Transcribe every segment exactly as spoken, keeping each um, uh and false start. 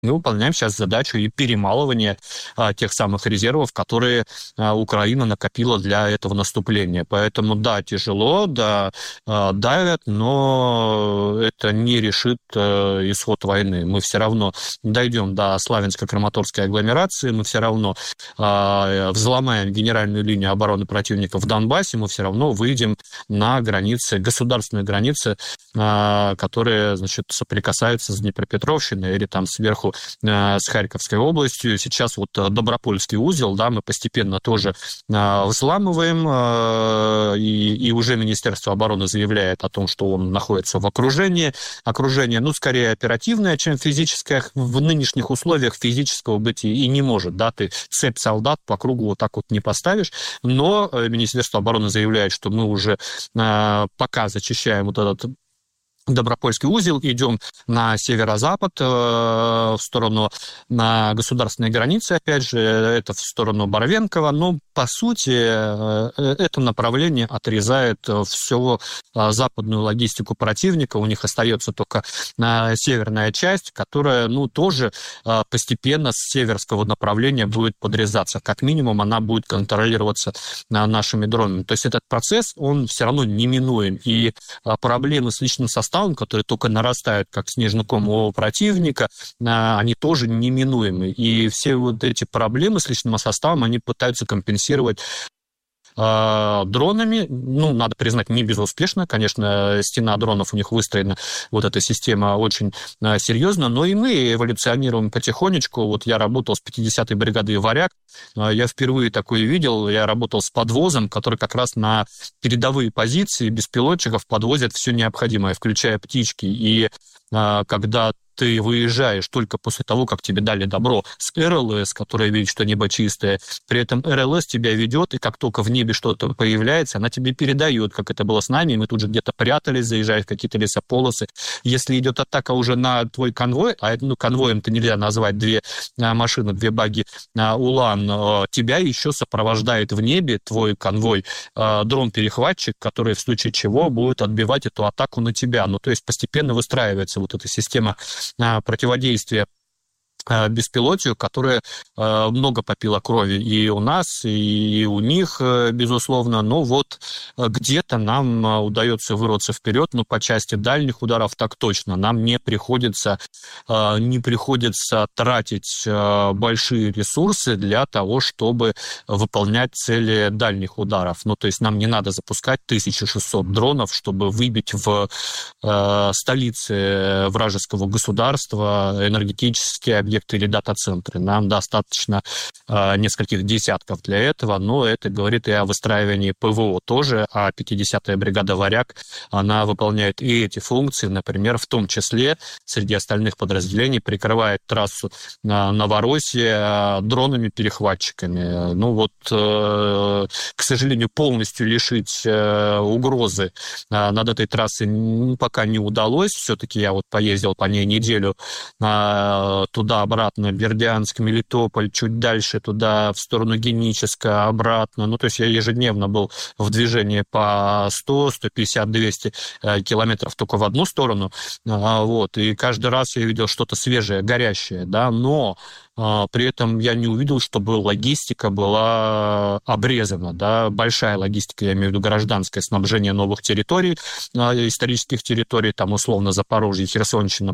Мы выполняем сейчас задачу и перемалывания а, тех самых резервов, которые а, Украина накопила для этого наступления. Поэтому, да, тяжело, да, а, давят, но это не решит а, исход войны. Мы все равно дойдем до Славянско-Краматорской агломерации, мы все равно а, взломаем генеральную линию обороны противника в Донбассе, мы все равно выйдем на границы, государственные границы, а, которые, значит, соприкасаются с Днепропетровщиной или там сверху с Харьковской областью. Сейчас вот Добропольский узел, да, мы постепенно тоже взламываем, и, и уже Министерство обороны заявляет о том, что он находится в окружении. Окружение, ну, скорее оперативное, чем физическое. В нынешних условиях физического быть и не может, да, ты цепь солдат по кругу вот так вот не поставишь, но Министерство обороны заявляет, что мы уже пока зачищаем вот этот Добропольский узел, идем на северо-запад, э, в сторону на государственной границе, опять же, это в сторону Боровенкова, но, по сути, э, это направление отрезает всю э, западную логистику противника, у них остается только э, северная часть, которая, ну, тоже э, постепенно с северского направления будет подрезаться, как минимум она будет контролироваться э, нашими дронами, то есть этот процесс, он все равно неминуем, и э, проблемы с личным составом, которые только нарастают, как снежный ком у противника, они тоже неминуемы. И все вот эти проблемы с личным составом, они пытаются компенсировать дронами, ну, надо признать, не безуспешно, конечно, стена дронов у них выстроена, вот эта система очень серьезно, но и мы эволюционируем потихонечку. Вот я работал с пятидесятой бригадой «Варяг», я впервые такое видел, я работал с подвозом, который как раз на передовые позиции беспилотчиков подвозят все необходимое, включая птички, и когда ты выезжаешь только после того, как тебе дали добро с эр эл эс, которая видит, что небо чистое. При этом эр эл эс тебя ведет, и как только в небе что-то появляется, она тебе передает, как это было с нами. Мы тут же где-то прятались, заезжая в какие-то лесополосы. Если идет атака уже на твой конвой, а ну, конвоем-то нельзя назвать две машины, две багги «Улан», тебя еще сопровождает в небе твой конвой дрон-перехватчик, который в случае чего будет отбивать эту атаку на тебя. Ну, то есть постепенно выстраивается вот эта система противодействия беспилотию, которая э, много попила крови и у нас, и у них, э, безусловно, но вот где-то нам э, удается вырваться вперед, но по части дальних ударов так точно. Нам не приходится, э, не приходится тратить э, большие ресурсы для того, чтобы выполнять цели дальних ударов. Ну, то есть нам не надо запускать тысячу шестьсот дронов, чтобы выбить в э, столице вражеского государства энергетические объекты или дата-центры. Нам достаточно э, нескольких десятков для этого, но это говорит и о выстраивании пэ вэ о тоже, а пятидесятая бригада «Варяг», она выполняет и эти функции, например, в том числе среди остальных подразделений прикрывает трассу на Новороссии э, дронами-перехватчиками. Ну вот, э, к сожалению, полностью лишить э, угрозы э, над этой трассой пока не удалось. Все-таки я вот поездил по ней неделю э, туда обратно, Бердянск, Мелитополь, чуть дальше туда, в сторону Геническа, обратно. Ну, то есть я ежедневно был в движении по сто, сто пятьдесят, двести километров только в одну сторону. Вот. И каждый раз я видел что-то свежее, горящее, да, но при этом я не увидел, чтобы логистика была обрезана, да, большая логистика, я имею в виду гражданское снабжение новых территорий, исторических территорий, там, условно, Запорожье, Херсонщина,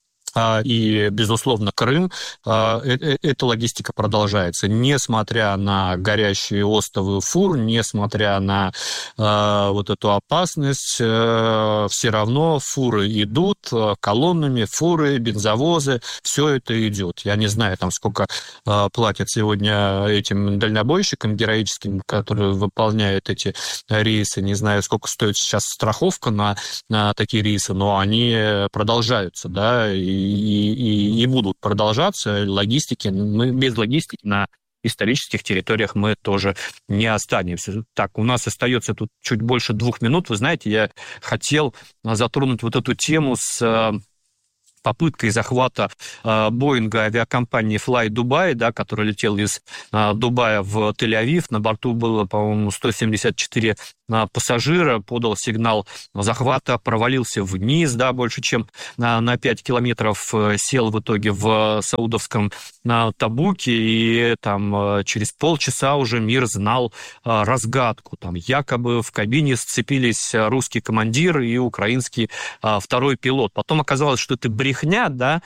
и, безусловно, Крым, эта логистика продолжается, несмотря на горящие остовы фур, несмотря на вот эту опасность, все равно фуры идут колоннами, фуры, бензовозы, все это идет. Я не знаю, там, сколько платят сегодня этим дальнобойщикам героическим, которые выполняют эти рейсы, не знаю, сколько стоит сейчас страховка на, на такие рейсы, но они продолжаются, да, и И, и, и будут продолжаться. Логистики, мы без логистики на исторических территориях мы тоже не останемся. Так, у нас остается тут чуть больше двух минут. Вы знаете, я хотел затронуть вот эту тему с попыткой захвата Боинга авиакомпании Fly Dubai, да, который летел из Дубая в Тель-Авив. На борту было, по-моему, сто семьдесят четыре пассажира, подал сигнал захвата, провалился вниз, да, больше чем на, на пять километров, сел в итоге в саудовском на Табуке, и там через полчаса уже мир знал разгадку. Там якобы в кабине сцепились русский командир и украинский второй пилот. Потом оказалось, что это брехня, да,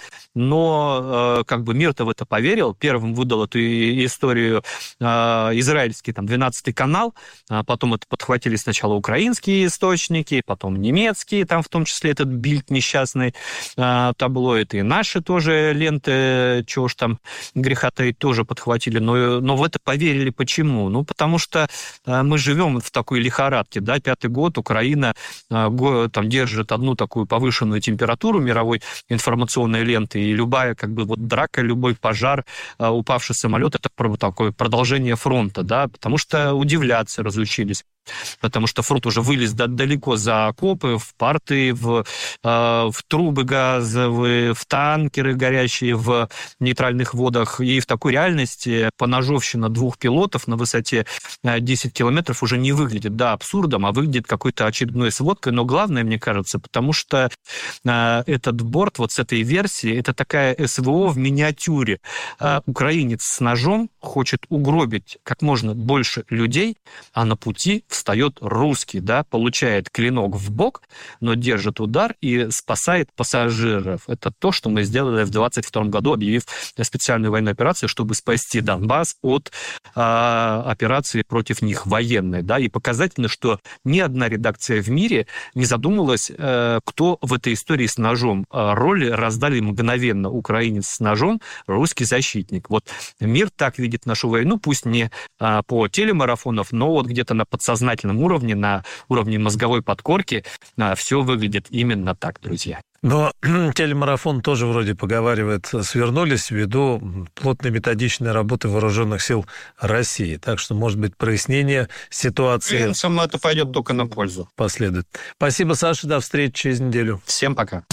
но как бы мир-то в это поверил. Первым выдал эту историю израильский там двенадцатый канал, потом это подхватили сначала украинские источники, потом немецкие, там в том числе этот Бильд несчастный таблоид, и наши тоже ленты, чего уж там греха таить, тоже подхватили, но, но в это поверили. Почему? Ну, потому что мы живем в такой лихорадке, да, пятый год, Украина там держит одну такую повышенную температуру мировой информационной ленты, и любая как бы вот драка, любой пожар, упавший самолет, это такое продолжение фронта, да, потому что удивляться разучились. Потому что фронт уже вылез далеко за окопы, в порты, в, в трубы газовые, в танкеры горящие в нейтральных водах. И в такой реальности поножовщина двух пилотов на высоте десять километров уже не выглядит, да, абсурдом, а выглядит какой-то очередной сводкой. Но главное, мне кажется, потому что этот борт вот с этой версии, это такая СВО в миниатюре. Украинец с ножом хочет угробить как можно больше людей, а на пути встает русский, да, получает клинок в бок, но держит удар и спасает пассажиров. Это то, что мы сделали в двадцать втором году, объявив специальную военную операцию, чтобы спасти Донбасс от э, операции против них военной, да, и показательно, что ни одна редакция в мире не задумалась, э, кто в этой истории с ножом. Роли раздали мгновенно: украинец с ножом, русский защитник. Вот мир так видит нашу войну, пусть не э, по телемарафонов, но вот где-то на подсознательном уровне, на уровне мозговой подкорки все выглядит именно так, друзья. Но телемарафон тоже вроде поговаривает, свернулись ввиду плотной методичной работы вооруженных сил России. Так что, может быть, прояснение ситуации... И сама это пойдет только на пользу. Последует. Спасибо, Саша. До встречи через неделю. Всем пока.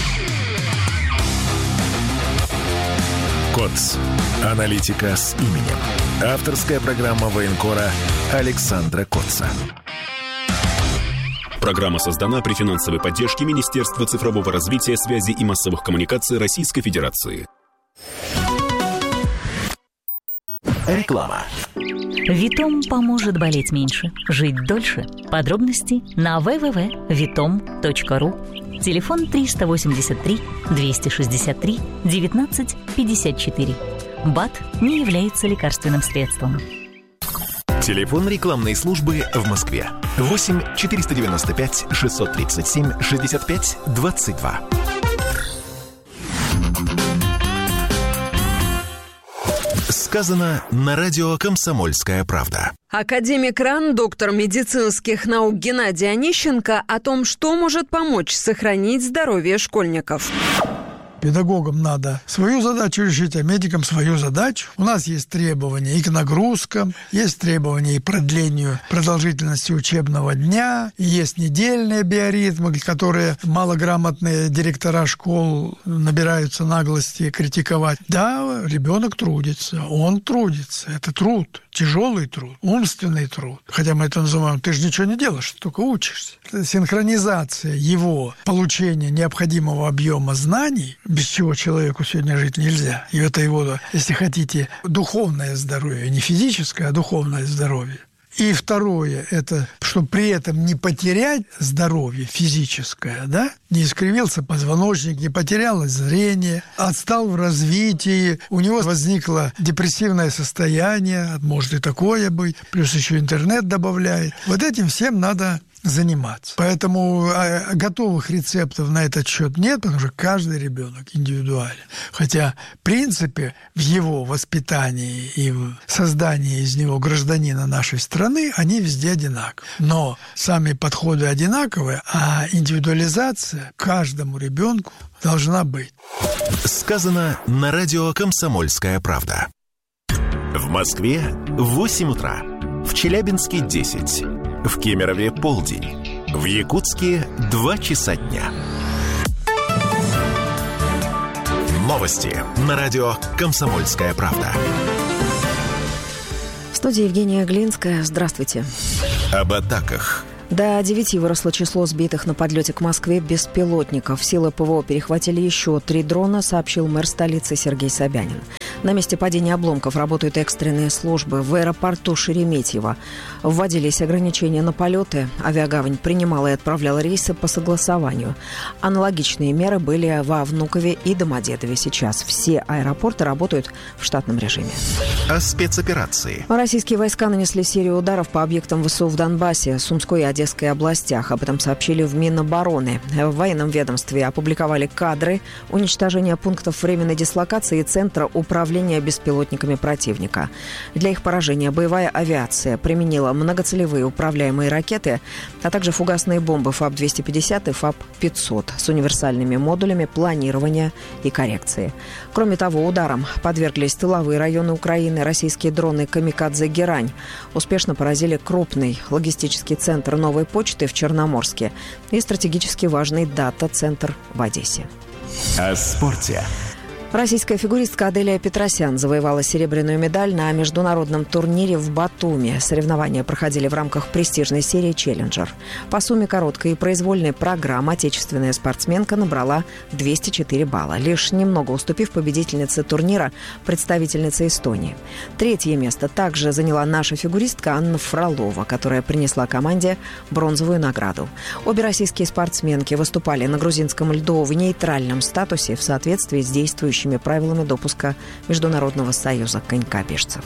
КОЦ. Аналитика с именем. Авторская программа военкора Александра Котца. Программа создана при финансовой поддержке Министерства цифрового развития, связи и массовых коммуникаций Российской Федерации. Реклама. Витом поможет болеть меньше, жить дольше. Подробности на дабл ю дабл ю дабл ю точка витом точка ру. Телефон триста восемьдесят три двести шестьдесят три девятнадцать пятьдесят четыре. БАД не является лекарственным средством. Телефон рекламной службы в Москве. восемь четыреста девяносто пять шестьсот тридцать семь шестьдесят пять двадцать два. Сказано на радио «Комсомольская правда». Академик РАН, доктор медицинских наук Геннадий Онищенко о том, что может помочь сохранить здоровье школьников. Педагогам надо свою задачу решить, а медикам свою задачу. У нас есть требования и к нагрузкам, есть требования и к продлению продолжительности учебного дня, и есть недельные биоритмы, которые малограмотные директора школ набираются наглости критиковать. Да, ребенок трудится, он трудится. Это труд, тяжелый труд, умственный труд. Хотя мы это называем, ты же ничего не делаешь, ты только учишься. Синхронизация его получения необходимого объема знаний, без чего человеку сегодня жить нельзя. И это его, если хотите, духовное здоровье, не физическое, а духовное здоровье. И второе, это, чтобы при этом не потерять здоровье физическое, да, не искривился позвоночник, не потерялось зрение, отстал в развитии, у него возникло депрессивное состояние, может и такое быть, плюс еще интернет добавляет. Вот этим всем надо заниматься. Поэтому готовых рецептов на этот счет нет, потому что каждый ребенок индивидуален. Хотя, в принципе, в его воспитании и в создании из него гражданина нашей страны они везде одинаковы. Но сами подходы одинаковые, а индивидуализация каждому ребенку должна быть. Сказано на радио «Комсомольская правда». В Москве восемь утра. В Челябинске десять. В Кемерове полдень. В Якутске два часа дня. Новости на радио «Комсомольская правда». В студии Евгения Глинская. Здравствуйте. Об атаках. До девяти выросло число сбитых на подлете к Москве беспилотников. Силы ПВО перехватили еще три дрона, сообщил мэр столицы Сергей Собянин. На месте падения обломков работают экстренные службы. В аэропорту Шереметьево вводились ограничения на полеты. Авиагавань принимала и отправляла рейсы по согласованию. Аналогичные меры были во Внукове и Домодедове. Сейчас все аэропорты работают в штатном режиме. О спецоперации. Российские войска нанесли серию ударов по объектам ВСУ в Донбассе, Сумской и Одесской областях. Об этом сообщили в Минобороны. В военном ведомстве опубликовали кадры уничтожения пунктов временной дислокации и центра управления беспилотниками противника. Для их поражения боевая авиация применила многоцелевые управляемые ракеты, а также фугасные бомбы ФАБ двести пятьдесят и ФАБ пятьсот с универсальными модулями планирования и коррекции. Кроме того, ударам подверглись тыловые районы Украины. Российские дроны «Камикадзе Герань» успешно поразили крупный логистический центр «Новой почты» в Черноморске и стратегически важный дата-центр в Одессе. О спорте. Российская фигуристка Аделия Петросян завоевала серебряную медаль на международном турнире в Батуми. Соревнования проходили в рамках престижной серии «Челленджер». По сумме короткой и произвольной программы отечественная спортсменка набрала двести четыре балла, лишь немного уступив победительнице турнира, представительнице Эстонии. Третье место также заняла наша фигуристка Анна Фролова, которая принесла команде бронзовую награду. Обе российские спортсменки выступали на грузинском льду в нейтральном статусе в соответствии с действующими правилами допуска Международного союза конькобежцев.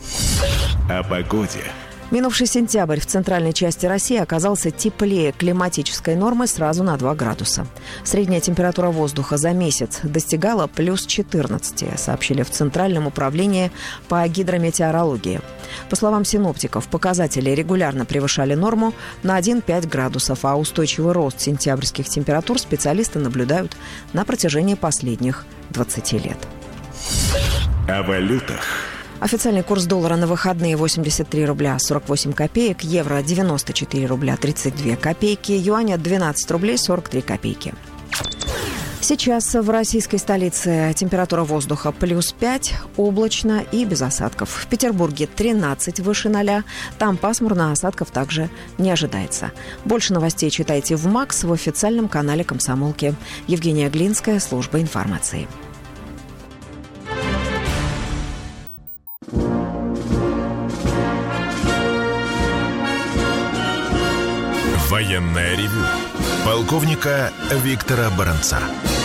О погоде. Минувший сентябрь в центральной части России оказался теплее климатической нормы сразу на два градуса. Средняя температура воздуха за месяц достигала плюс четырнадцать, сообщили в Центральном управлении по гидрометеорологии. По словам синоптиков, показатели регулярно превышали норму на один-пять градусов, а устойчивый рост сентябрьских температур специалисты наблюдают на протяжении последних двадцати лет. О валютах. Официальный курс доллара на выходные восемьдесят три рубля сорок восемь копеек, евро девяносто четыре рубля тридцать две копейки, юаня двенадцать рублей сорок три копейки. Сейчас в российской столице температура воздуха плюс пять, облачно и без осадков. В Петербурге тринадцать выше ноля, там пасмурно, осадков также не ожидается. Больше новостей читайте в МАКС в официальном канале «Комсомолки». Евгения Глинская, служба информации. Военное ревю полковника Виктора Баранца.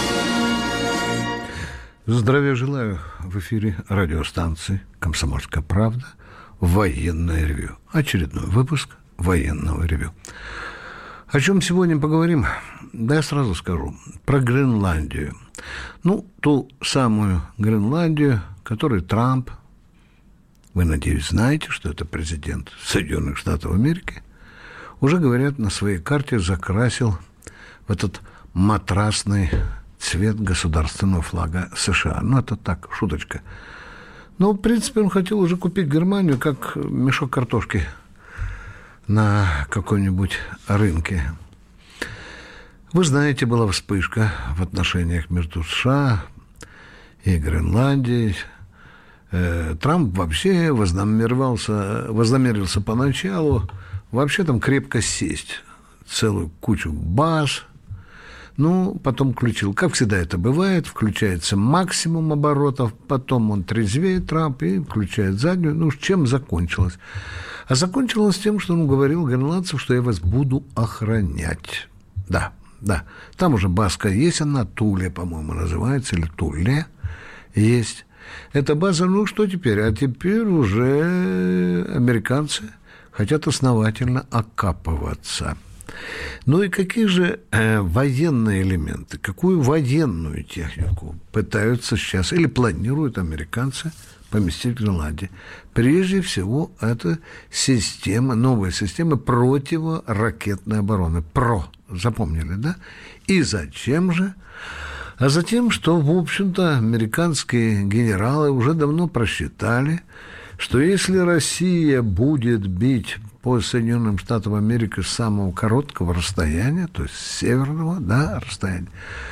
Здравия желаю. В эфире радиостанции «Комсомольская правда». Военное ревю. Очередной выпуск военного ревю. О чем сегодня поговорим? Да я сразу скажу. Про Гренландию. Ну, ту самую Гренландию, которую Трамп, вы, надеюсь, знаете, что это президент Соединенных Штатов Америки, уже, говорят, на своей карте закрасил в этот матрасный цвет государственного флага США. Ну, это так, шуточка. Но, в принципе, он хотел уже купить Германию как мешок картошки на каком-нибудь рынке. Вы знаете, была вспышка в отношениях между США и Гренландией. Трамп вообще вознамерился, вознамерился поначалу вообще там крепко сесть, целую кучу баз. Ну, потом включил, как всегда это бывает, включается максимум оборотов, потом он трезвеет, Трамп, и включает заднюю. Ну, чем закончилось? А закончилось тем, что он говорил гренландцам, что я вас буду охранять. Да, да. Там уже базка есть, она Туле, по-моему, называется, или Туле есть. Эта база, ну, что теперь? А теперь уже американцы хотят основательно окапываться. Ну и какие же э, военные элементы, какую военную технику пытаются сейчас или планируют американцы поместить в Гренландии? Прежде всего, это система, новая система противоракетной обороны. ПРО. Запомнили, да? И зачем же? А затем, что, в общем-то, американские генералы уже давно просчитали, что если Россия будет бить по Соединенным Штатам Америки с самого короткого расстояния, то есть с северного, да, расстояния,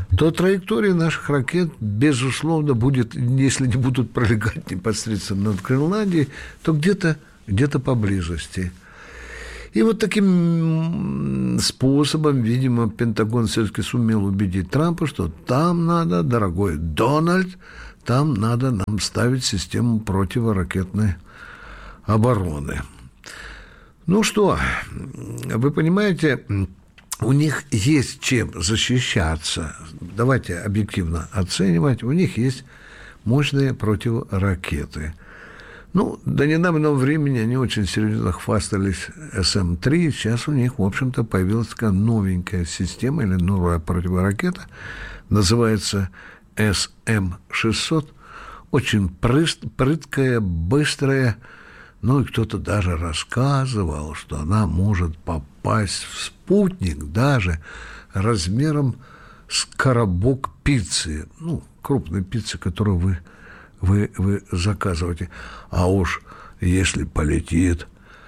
то траектория наших ракет, безусловно, будет, если не будут пролегать непосредственно над Гренландией, то где-то, где-то поблизости. И вот таким способом, видимо, Пентагон все-таки сумел убедить Трампа, что там надо, дорогой Дональд, там надо нам ставить систему противоракетной обороны. Ну что, вы понимаете, у них есть чем защищаться. Давайте объективно оценивать. У них есть мощные противоракеты. Ну, до недавнего времени они очень серьезно хвастались эс эм три. Сейчас у них, в общем-то, появилась такая новенькая система или новая противоракета. Называется эс эм шестьсот. Очень прыткая, быстрая. Ну, и кто-то даже рассказывал, что она может попасть в спутник даже размером с коробок пиццы. Ну, крупной пиццы, которую вы, вы, вы заказываете. А уж если полетит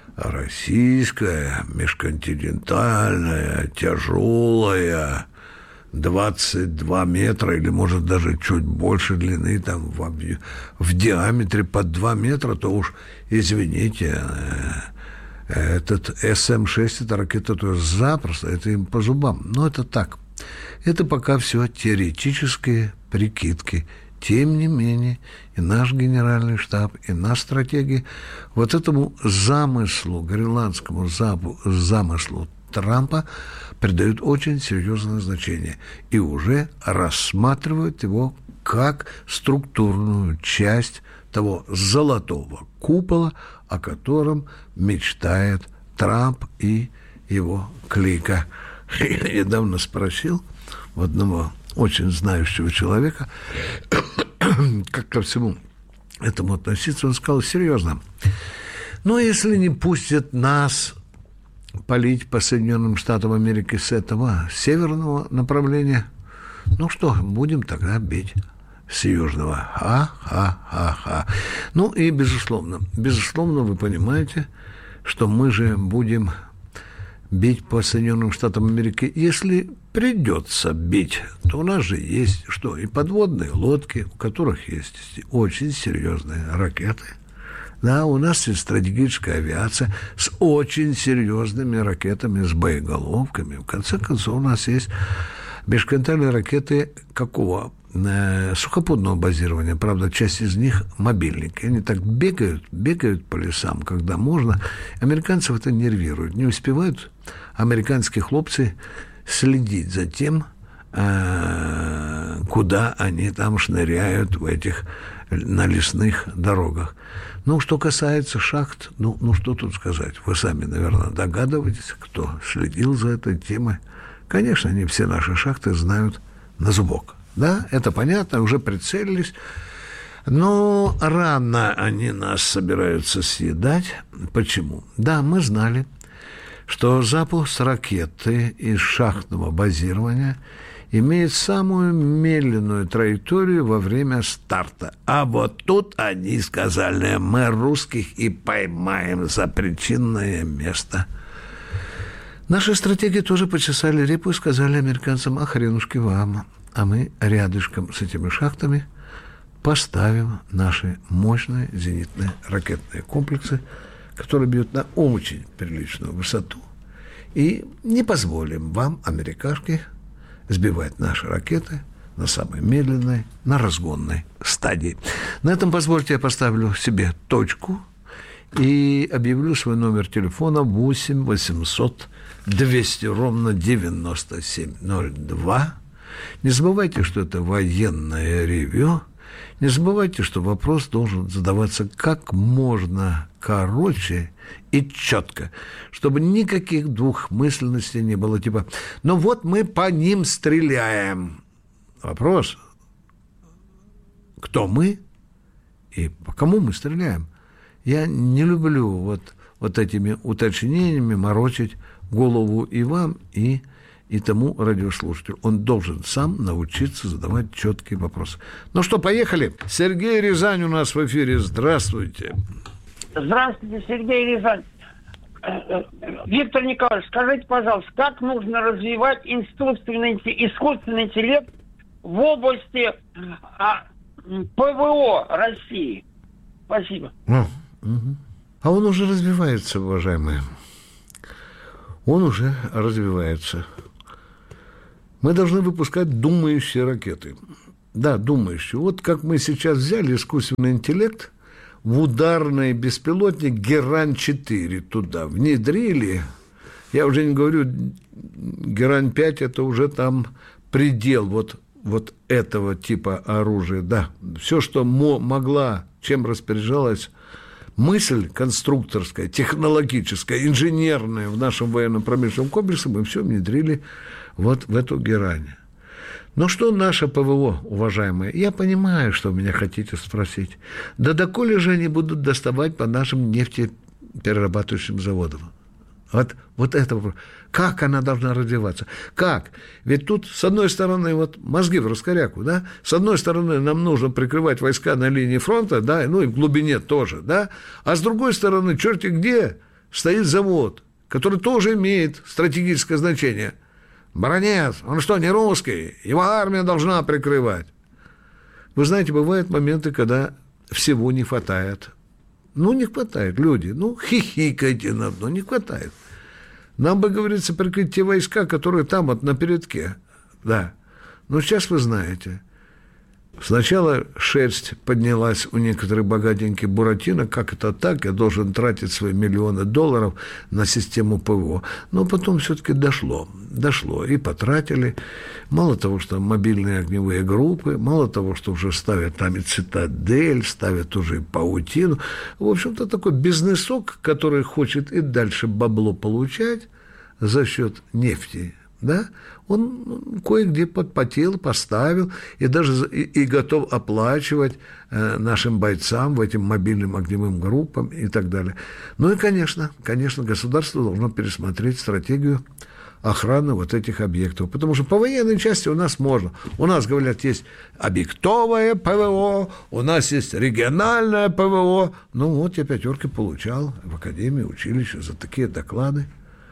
российская, межконтинентальная, тяжелая, двадцать два метра или, может, даже чуть больше длины, там, в, в диаметре под два метра, то уж, извините, этот эс эм шесть, эта ракета, то есть запросто, это им по зубам. Но это так. Это пока все теоретические прикидки. Тем не менее, и наш генеральный штаб, и наши стратеги вот этому замыслу, гренландскому замыслу Трампа придают очень серьезное значение и уже рассматривают его как структурную часть того золотого купола, о котором мечтает Трамп и его клика. Я недавно спросил у одного очень знающего человека, как ко всему этому относиться. Он сказал: серьезно, но если не пустят нас палить по Соединенным Штатам Америки с этого северного направления, ну что, будем тогда бить с южного. Ха-ха-ха-ха. Ну и, безусловно, безусловно, вы понимаете, что мы же будем бить по Соединенным Штатам Америки. Если придется бить, то у нас же есть что? И подводные лодки, у которых есть очень серьезные ракеты. Да, у нас есть стратегическая авиация с очень серьезными ракетами, с боеголовками. В конце концов, у нас есть межконтинентальные ракеты какого? Э, сухопутного базирования. Правда, часть из них мобильники. Они так бегают, бегают по лесам, когда можно. Американцев это нервирует. Не успевают американские хлопцы следить за тем, э, куда они там шныряют в этих на лесных дорогах. Ну, что касается шахт, ну, ну, что тут сказать? Вы сами, наверное, догадываетесь, кто следил за этой темой. Конечно, не все наши шахты знают на зубок. Да, это понятно, уже прицелились. Но рано они нас собираются съедать. Почему? Да, мы знали, что запуск ракеты из шахтного базирования имеет самую медленную траекторию во время старта. А вот тут они сказали: мы русских и поймаем за причинное место. Наши стратеги тоже почесали репу и сказали американцам: а хренушки вам. А мы рядышком с этими шахтами поставим наши мощные зенитные ракетные комплексы, которые бьют на очень приличную высоту, и не позволим вам, америкашки, сбивать наши ракеты на самой медленной, на разгонной стадии. На этом, позвольте, я поставлю себе точку и объявлю свой номер телефона восемь восемьсот двести ровно девяносто семь ноль два. Не забывайте, что это военное ревью. Не забывайте, что вопрос должен задаваться как можно короче и четко, чтобы никаких двухмысленностей не было, типа: ну вот мы по ним стреляем. Вопрос: кто мы и по кому мы стреляем? Я не люблю вот, вот этими уточнениями морочить голову и вам, и и тому радиослушателю. Он должен сам научиться задавать четкие вопросы. Ну что, поехали. Сергей Рязань у нас в эфире. Здравствуйте. Здравствуйте, Сергей Рязань. Виктор Николаевич, скажите, пожалуйста, как нужно развивать искусственный, искусственный интеллект в области а, ПВО России? Спасибо. А, угу. а он уже развивается, уважаемые. Он уже развивается. Мы должны выпускать думающие ракеты. Да, думающие. Вот как мы сейчас взяли искусственный интеллект, в ударный беспилотник Герань четыре туда внедрили. Я уже не говорю, Герань пять это уже там предел вот, вот этого типа оружия. Да, все, что мо- могла, чем распоряжалась мысль конструкторская, технологическая, инженерная в нашем военно-промышленном комплексе, мы все внедрили вот в эту Герань. Но что наше ПВО, уважаемые? Я понимаю, что вы меня хотите спросить. Да доколе же они будут доставать по нашим нефтеперерабатывающим заводам? Вот, вот это вопрос. Как она должна развиваться? Как? Ведь тут, с одной стороны, вот мозги в раскоряку, да? С одной стороны, нам нужно прикрывать войска на линии фронта, да, ну и в глубине тоже, да? А с другой стороны, черти где стоит завод, который тоже имеет стратегическое значение. Баронец, он что, не русский? Его армия должна прикрывать. Вы знаете, бывают моменты, когда всего не хватает. Ну, не хватает, люди. Ну, хихикайте на дно, не хватает. Нам бы, говорится, прикрыть те войска, которые там, вот на передке. Да. Но сейчас вы знаете. Сначала шерсть поднялась у некоторых богатеньких Буратино. Как это так? Я должен тратить свои миллионы долларов на систему ПВО. Но потом все-таки дошло. Дошло. И потратили. Мало того, что мобильные огневые группы, мало того, что уже ставят там и цитадель, ставят уже и паутину. В общем-то, такой бизнесок, который хочет и дальше бабло получать за счет нефти. Да? Он кое-где подпотел, поставил и даже и, и готов оплачивать э, нашим бойцам, в этим мобильным огневым группам и так далее. Ну и, конечно, конечно, государство должно пересмотреть стратегию охраны вот этих объектов. Потому что по военной части у нас можно. У нас, говорят, есть объектовое ПВО, у нас есть региональное ПВО. Ну вот я пятерки получал в академии, училище за такие доклады.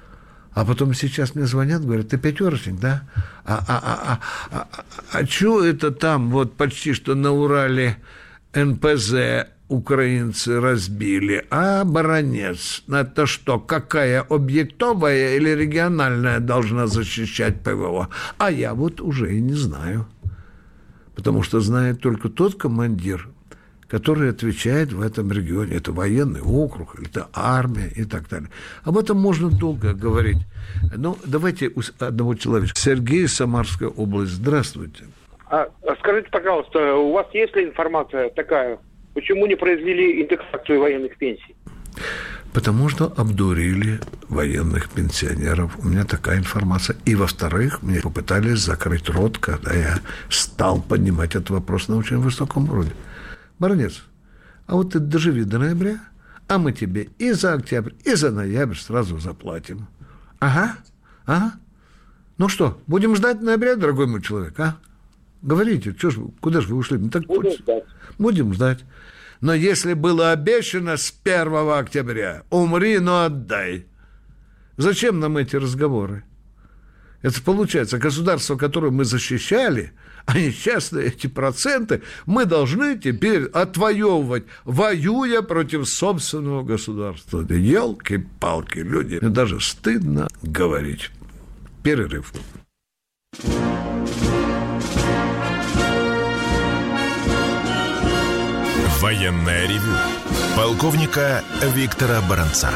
А потом сейчас мне звонят, говорят, ты пятерочник, да? А, а, а, а, а, а что это там вот почти что на Урале эн пэ зэ украинцы разбили? А, баронец, это что, какая объектовая или региональная должна защищать ПВО? А я вот уже и не знаю. Потому что знает только тот командир, который отвечает в этом регионе. Это военный округ, это армия и так далее. Об этом можно долго говорить. Но давайте одного человека. Сергей, Самарская область. Здравствуйте. А, скажите, пожалуйста, у вас есть ли информация такая, почему не произвели индексацию военных пенсий? Потому что обдурили военных пенсионеров. У меня такая информация. И, во-вторых, мне попытались закрыть рот, когда я стал поднимать этот вопрос на очень высоком уровне. Баронец, а вот ты доживи до ноября, а мы тебе и за октябрь, и за ноябрь сразу заплатим. Ага, ага. Ну что, будем ждать ноября, дорогой мой человек, а? Говорите, что ж вы, куда же вы ушли? Ну, так будем ждать. Будем ждать. Но если было обещано с первого октября, умри, но отдай. Зачем нам эти разговоры? Это получается, государство, которое мы защищали, а несчастные эти проценты мы должны теперь отвоевывать, воюя против собственного государства. Елки-палки, люди. Мне даже стыдно говорить. Перерыв. Военное ревю полковника Виктора Баранца.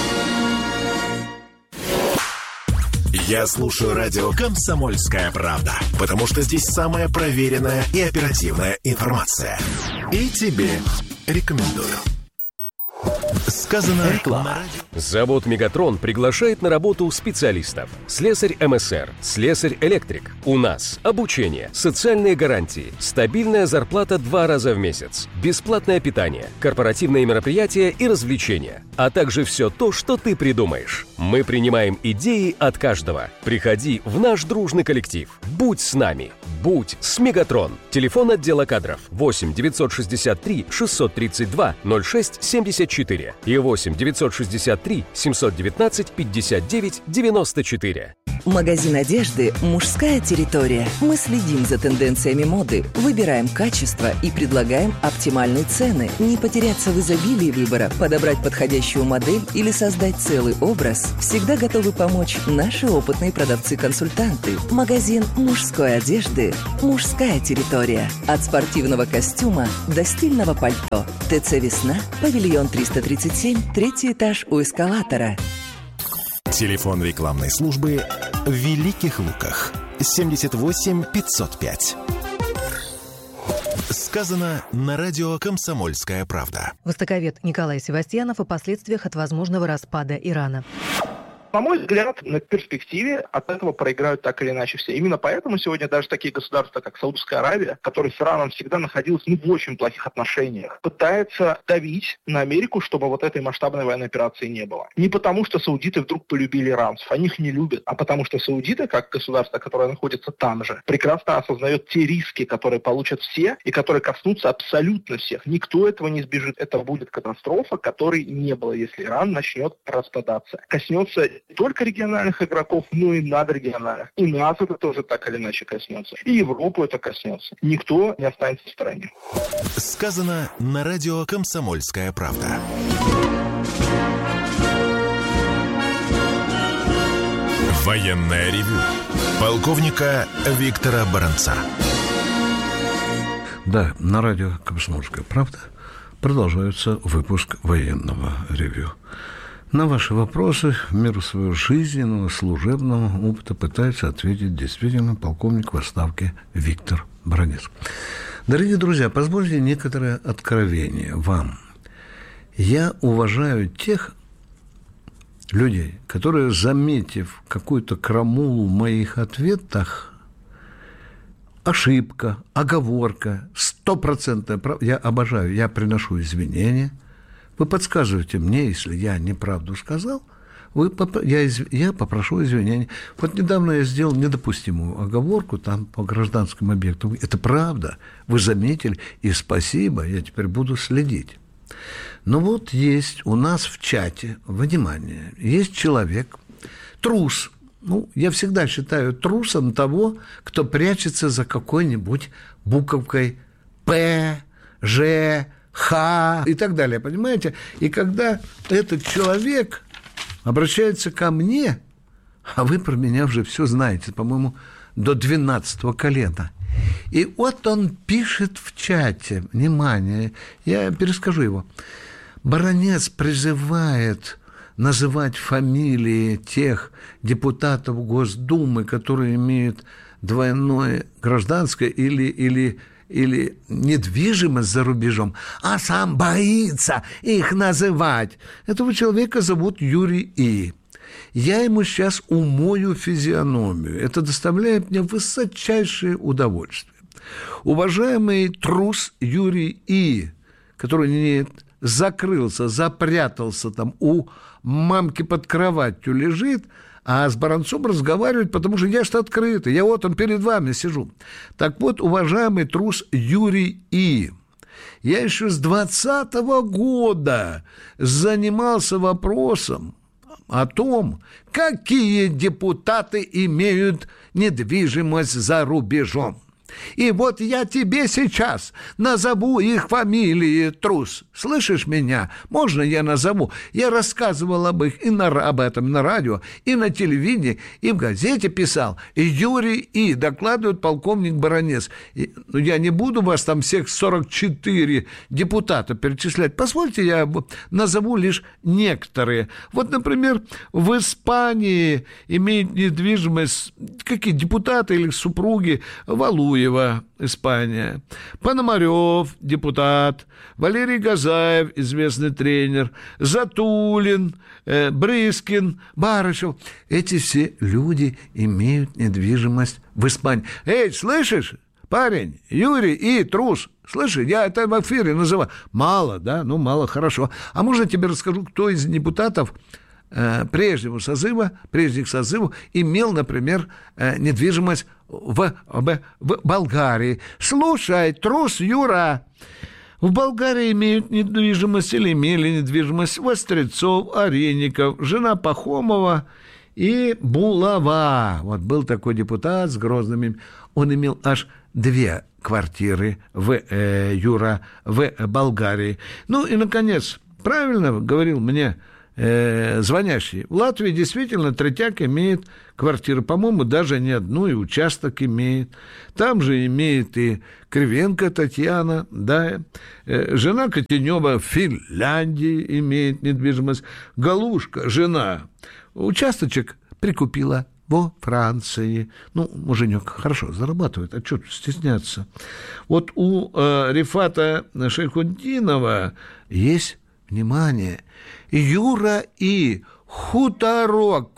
Я слушаю радио «Комсомольская правда», потому что здесь самая проверенная и оперативная информация. И тебе рекомендую. Сказано реклама. Завод «Мегатрон» приглашает на работу специалистов. Слесарь эм эс эр, слесарь-электрик. У нас обучение, социальные гарантии, стабильная зарплата два раза в месяц, бесплатное питание, корпоративные мероприятия и развлечения, а также все то, что ты придумаешь. Мы принимаем идеи от каждого. Приходи в наш дружный коллектив. Будь с нами. Будь с «Мегатрон». Телефон отдела кадров восемь девятьсот шестьдесят три шестьсот тридцать два ноль шесть семьдесят четыре и восемь девятьсот шестьдесят три семьсот девятнадцать пятьдесят девять девяносто четыре. Магазин одежды «Мужская территория». Мы следим за тенденциями моды, выбираем качество и предлагаем оптимальные цены. Не потеряться в изобилии выбора, подобрать подходящую модель или создать целый образ всегда готовы помочь наши опытные продавцы-консультанты. Магазин мужской одежды «Мужская территория». От спортивного костюма до стильного пальто. ТЦ «Весна», павильон триста тридцать семь, третий этаж у эскалатора. Телефон рекламной службы в Великих Луках. семьдесят восемь пятьсот пять. Сказано на радио «Комсомольская правда». Востоковед Николай Севастьянов о последствиях от возможного распада Ирана. На мой взгляд, на перспективе от этого проиграют так или иначе все. Именно поэтому сегодня даже такие государства, как Саудовская Аравия, которые с Ираном всегда находилась ну, в очень плохих отношениях, пытаются давить на Америку, чтобы вот этой масштабной военной операции не было. Не потому, что саудиты вдруг полюбили иранцев, они их не любят, а потому что саудиты, как государство, которое находится там же, прекрасно осознает те риски, которые получат все и которые коснутся абсолютно всех. Никто этого не избежит. Это будет катастрофа, которой не было, если Иран начнет распадаться. Коснется не только региональных игроков, но и надрегиональных. И нас это тоже так или иначе коснется. И Европу это коснется. Никто не останется в стороне. Сказано на радио «Комсомольская правда». Военное ревю полковника Виктора Баранца. Да, на радио «Комсомольская правда» продолжается выпуск военного ревю. На ваши вопросы в меру своего жизненного, служебного опыта пытается ответить действительно полковник в отставке Виктор Баранец. Дорогие друзья, позвольте некоторое откровение вам. Я уважаю тех людей, которые, заметив какую-то крамолу в моих ответах, ошибка, оговорка, стопроцентная правда, я обожаю, я приношу извинения. Вы подсказываете мне, если я неправду сказал, вы, я, я попрошу извинения. Вот недавно я сделал недопустимую оговорку там по гражданским объектам. Это правда, вы заметили, и спасибо, я теперь буду следить. Но вот есть у нас в чате, внимание, есть человек, трус. Ну, я всегда считаю трусом того, кто прячется за какой-нибудь буковкой П, Ж, Х и так далее, понимаете? И когда этот человек обращается ко мне, а вы про меня уже все знаете, по-моему, до двенадцатого колена, и вот он пишет в чате, внимание, я перескажу его, Баранец призывает называть фамилии тех депутатов Госдумы, которые имеют двойное гражданское или, или или недвижимость за рубежом, а сам боится их называть. Этого человека зовут Юрий И. Я ему сейчас умою физиономию. Это доставляет мне высочайшее удовольствие. Уважаемый трус Юрий И, который не закрылся, запрятался там у мамки под кроватью лежит, а с Баранцом разговаривать, потому что я что открытый, я вот он перед вами сижу. Так вот, уважаемый трус Юрий И, я еще с двадцатого года занимался вопросом о том, какие депутаты имеют недвижимость за рубежом. И вот я тебе сейчас назову их фамилии, трус. Слышишь меня? Можно я назову? Я рассказывал об их и на, об этом на радио, и на телевидении, и в газете писал. И Юрий И, докладывает полковник Баранец. И, ну, я не буду вас там всех сорок четыре депутата перечислять. Позвольте, я назову лишь некоторые. Вот, например, в Испании имеют недвижимость какие депутаты или супруги Валуева, Испания, Пономарев, депутат, Валерий Газаев, известный тренер, Затулин, э, Брыскин, Барышев. Эти все люди имеют недвижимость в Испании. Эй, слышишь, парень, Юрий И, трус, слышишь, я это в эфире называю. Мало, да? Ну, мало, хорошо. А можно я тебе расскажу, кто из депутатов прежнего созыва, прежних созывов имел, например, недвижимость в, в, в Болгарии. Слушай, трус Юра, в Болгарии имеют недвижимость или имели недвижимость Вострецов, Оренников, жена Пахомова и Булава. Вот был такой депутат с грозными... Он имел аж две квартиры в, э, Юра, в Болгарии. Ну и, наконец, правильно говорил мне э, звонящий. В Латвии действительно третьяк имеет квартиру. По-моему, даже не одну, и участок имеет. Там же имеет и Кривенко Татьяна, да. Э, жена Котенева в Финляндии имеет недвижимость. Галушка, жена, участочек прикупила во Франции. Ну, муженек хорошо зарабатывает, а что тут стесняться? Вот у э, Рифата Шайхутдинова есть, внимание, Юра и хуторок в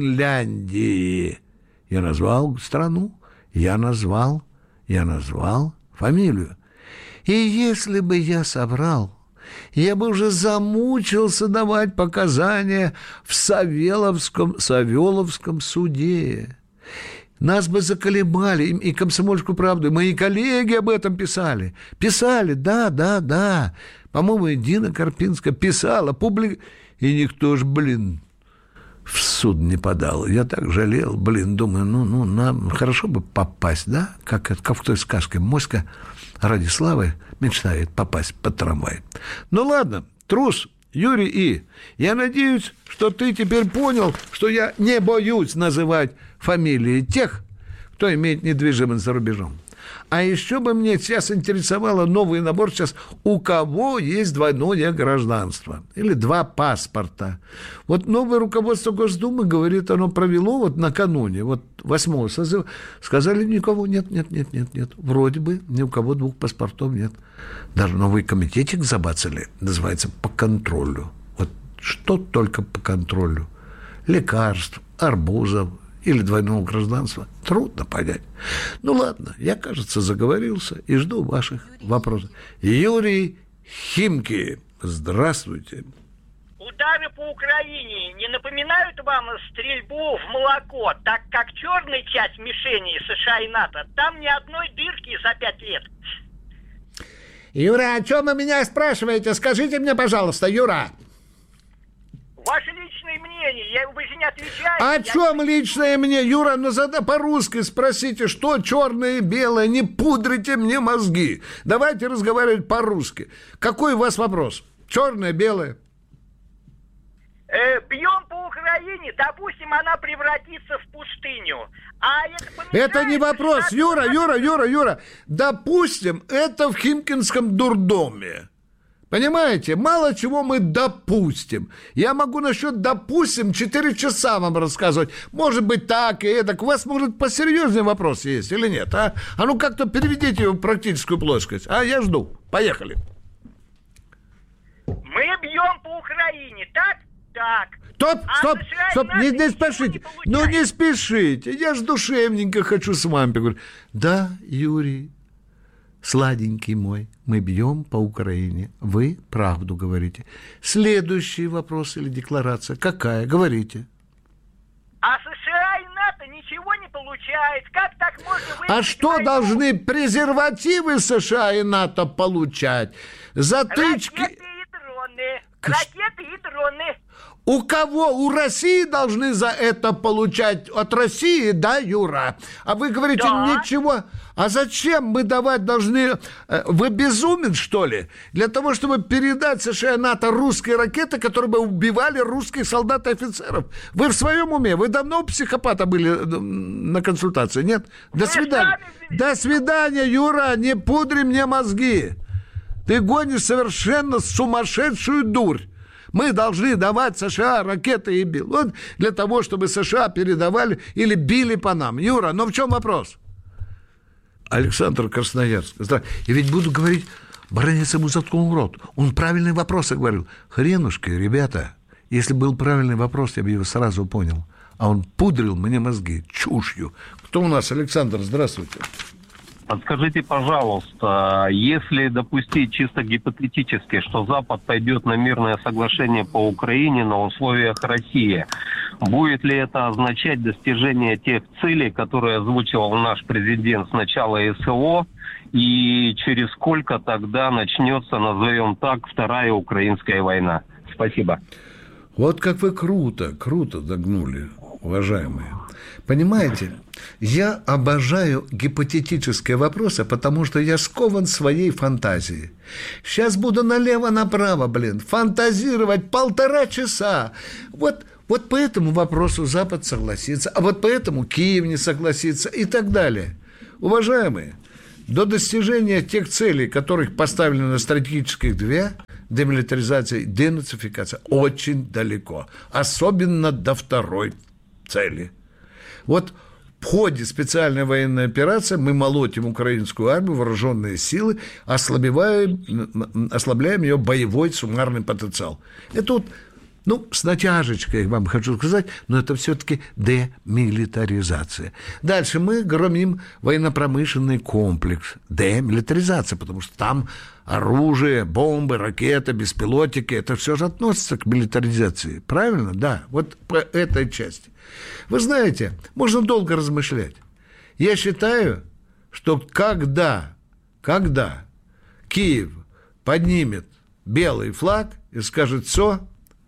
Финляндии. Я назвал страну, я назвал, я назвал фамилию. И если бы я соврал, я бы уже замучился давать показания в Савеловском, Савеловском суде. Нас бы заколебали, и «Комсомольскую правду», и мои коллеги об этом писали. Писали, да, да, да. По-моему, и Дина Карпинская писала, публик... И никто ж, блин, в суд не подал. Я так жалел, блин, думаю, ну, ну, нам хорошо бы попасть, да? Как, как в той сказке «Моська ради славы мечтает попасть под трамвай». Ну, ладно, трус, Юрий И. Я надеюсь, что ты теперь понял, что я не боюсь называть фамилии тех, кто имеет недвижимость за рубежом. А еще бы мне сейчас интересовало новый набор сейчас, у кого есть двойное гражданство или два паспорта. Вот новое руководство Госдумы, говорит, оно провело вот накануне, вот восьмого созыва, сказали, никого нет, нет, нет, нет, нет. Вроде бы ни у кого двух паспортов нет. Даже новый комитетик забацали, называется «По контролю». Вот что только по контролю. Лекарств, арбузов или двойного гражданства. Трудно понять. Ну, ладно, я, кажется, заговорился и жду ваших вопросов. Юрий Химки, здравствуйте. Удары по Украине не напоминают вам стрельбу в молоко, так как черная часть мишени США и НАТО, там ни одной дырки за пять лет. Юра, о чем вы меня спрашиваете? Скажите мне, пожалуйста, Юра. Ваше личное мнение, я, вы же не отвечаете. О я... чем личное мнение, Юра? Ну, зато по-русски спросите, что черное и белое, не пудрите мне мозги. Давайте разговаривать по-русски. Какой у вас вопрос? Черное, белое? Э, бьем по Украине, допустим, она превратится в пустыню. А это, это не вопрос, Юра, Юра, Юра, Юра. Допустим, это в Химкинском дурдоме. Понимаете, мало чего мы допустим. Я могу насчет «допустим» четыре часа вам рассказывать. Может быть так и эдак. У вас, может, посерьезнее вопрос есть или нет? А, а ну как-то переведите его в практическую плоскость. А я жду. Поехали. Мы бьем по Украине, так? Так. Стоп, а стоп, стоп, не, не спешите. Не ну не спешите. Я ж душевненько хочу с вами поговорить. Да, Юрий, сладенький мой, мы бьем по Украине. Вы правду говорите. Следующий вопрос или декларация. Какая? Говорите. А США и НАТО ничего не получает. Как так можно... А что войну? Должны презервативы США и НАТО получать? Затычки... Ракеты и дроны. Ракеты и дроны. У кого? У России должны за это получать. От России, да, Юра? А вы говорите, да. Ничего. А зачем мы давать должны? Вы безумен, что ли? Для того, чтобы передать США и НАТО русские ракеты, которые бы убивали русских солдат и офицеров. Вы в своем уме? Вы давно у психопата были на консультации, нет? До свидания. До свидания, Юра. Не пудри мне мозги. Ты гонишь совершенно сумасшедшую дурь. Мы должны давать США ракеты и билет для того, чтобы США передавали или били по нам. Юра, но в чем вопрос? Александр Красноярск. И ведь буду говорить, баронец ему заткнул рот. Он правильные вопросы говорил. Хренушки, ребята, если был правильный вопрос, я бы его сразу понял. А он пудрил мне мозги чушью. Кто у нас? Александр, здравствуйте. Подскажите, пожалуйста, если допустить чисто гипотетически, что Запад пойдет на мирное соглашение по Украине на условиях России, будет ли это означать достижение тех целей, которые озвучивал наш президент с начала СВО, и через сколько тогда начнется, назовем так, вторая украинская война? Спасибо. Вот как вы круто, круто догнули. уважаемые. Понимаете, я обожаю гипотетические вопросы, потому что я скован своей фантазией. Сейчас буду налево-направо, блин, фантазировать полтора часа. Вот, вот по этому вопросу Запад согласится, а вот по этому Киев не согласится и так далее. Уважаемые, до достижения тех целей, которых поставлены на стратегических две, демилитаризация и денацификация, очень далеко. Особенно до второй цели. Вот в ходе специальной военной операции мы молотим украинскую армию, вооруженные силы, ослабляем, ослабляем ее боевой суммарный потенциал. Это вот, ну, с натяжечкой, я вам хочу сказать, но это все-таки демилитаризация. Дальше мы громим военно-промышленный комплекс. Демилитаризация, потому что там оружие, бомбы, ракеты, беспилотники, это все же относится к милитаризации. Правильно? Да, вот по этой части. Вы знаете, можно долго размышлять. Я считаю, что когда, когда Киев поднимет белый флаг и скажет: все,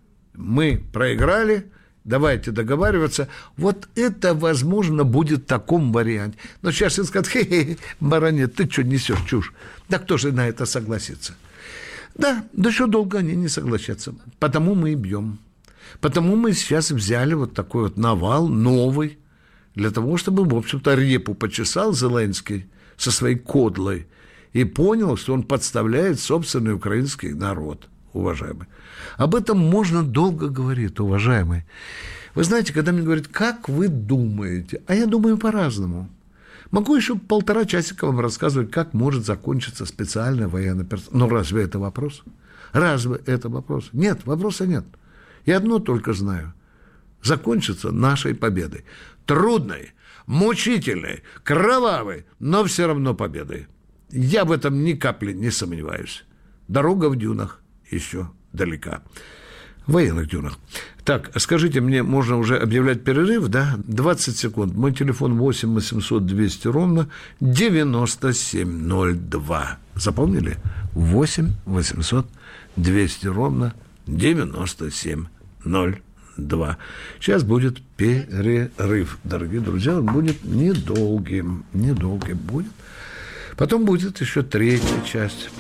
мы проиграли, давайте договариваться, вот это, возможно, будет в таком варианте. Но сейчас им скажут: хе-хе, баронет, ты что несешь чушь? Да кто же на это согласится? Да, да еще долго они не согласятся. Потому мы и бьем. Потому мы сейчас взяли вот такой вот навал новый, для того, чтобы, в общем-то, репу почесал Зеленский со своей кодлой и понял, что он подставляет собственный украинский народ, уважаемый. Об этом можно долго говорить, уважаемые. Вы знаете, когда мне говорят: как вы думаете? А я думаю по-разному. Могу еще полтора часика вам рассказывать, как может закончиться специальная военная операция. Но разве это вопрос? Разве это вопрос? Нет, вопроса нет. Я одно только знаю. Закончится нашей победой. Трудной, мучительной, кровавой, но все равно победой. Я в этом ни капли не сомневаюсь. Дорога в дюнах еще далека. В военных дюнах. Так, скажите мне, можно уже объявлять перерыв, да? двадцать секунд. Мой телефон восемь восемьсот двести ровно девяносто семь ноль два. Запомнили? восемь восемьсот двести ровно девяносто семь ноль два. Сейчас будет перерыв, дорогие друзья. Он будет недолгим. Недолгим будет. Потом будет еще третья часть.